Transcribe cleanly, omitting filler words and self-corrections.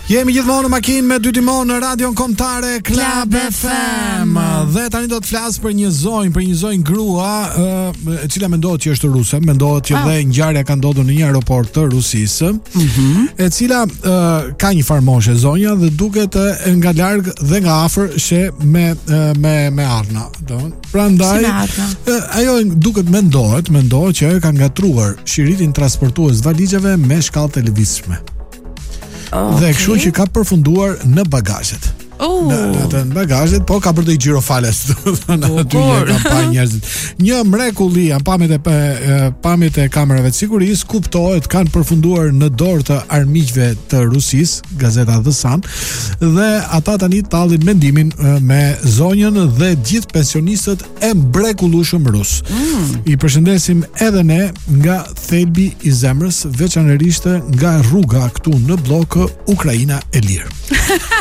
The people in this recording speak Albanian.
Jemi gjithmonë në makinë me dy timon në radion kombëtare Club FM. Dhe tani do të flas për një zonjë grua, e cila mendohet që është ruse, mendohet që dhe ngjarja ka ndodhur në një aeroport të Rusisë, e cila ka një farmoshe zonja dhe duket nga larg dhe nga afër she me arna, do. Prandaj ajo duket mendohet që ajo ka ngatruar shiritin transportues valizhave me shkallë të lëvizshme. Dhe kështu që ka përfunduar në bagazhet. Në bagazhet, po ka bërë gjirofales. Aty ka pa njerëzit. Një mrekulli, pamjet e kamerave të sigurisë kuptohet kanë përfunduar në dorë të armiqve të Rusisë, gazeta The Sun, dhe ata tani tallin mendimin me zonjën dhe gjithë pensionistët e mrekullueshëm rus. I përshëndesim edhe ne nga thelbi i zemrës, veçanërisht nga rruga këtu në blok Ukraina e Lirë.